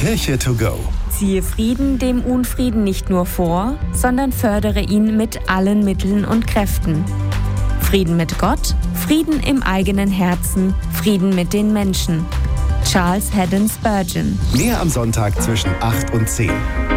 Kirche to go. Ziehe Frieden dem Unfrieden nicht nur vor, sondern fördere ihn mit allen Mitteln und Kräften. Frieden mit Gott, Frieden im eigenen Herzen, Frieden mit den Menschen. Charles Haddon Spurgeon. Mehr am Sonntag zwischen 8 und 10.